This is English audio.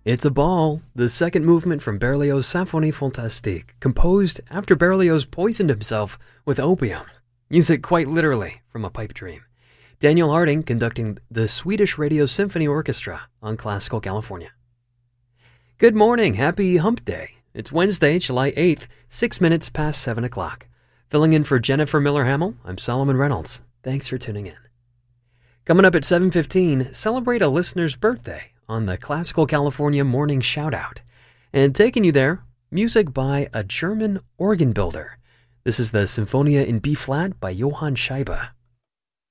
It's a Ball, the second movement from Berlioz' Symphonie Fantastique, composed after Berlioz poisoned himself with opium. Music quite literally from a pipe dream. Daniel Harding conducting the Swedish Radio Symphony Orchestra on Classical California. Good morning, happy hump day. It's Wednesday, July 8th, 6 minutes past 7 o'clock. Filling in for Jennifer Miller-Hamill, I'm Solomon Reynolds. Thanks for tuning in. Coming up at 7:15, celebrate a listener's birthday on the Classical California Morning Shoutout. And taking you there, music by a German organ builder. This is the Symphonia in B-flat by Johann Scheibe.